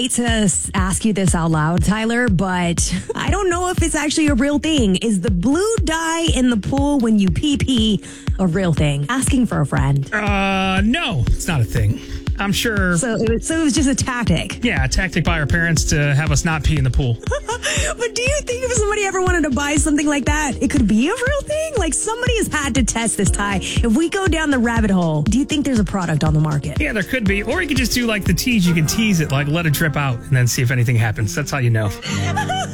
hate to ask you this out loud, Tyler, but I don't know if it's actually a real thing. Is the blue dye in the pool when you pee a real thing? Asking for a friend. No, it's not a thing. I'm sure. So it was just a tactic. Yeah, a tactic by our parents to have us not pee in the pool. But do you think if somebody ever wanted to buy something like that, it could be a real thing? Like somebody has had to test this, Ty. If we go down the rabbit hole, do you think there's a product on the market? Yeah, there could be. Or you could just do like the tease. You can tease it, like let it drip out and then see if anything happens. That's how you know.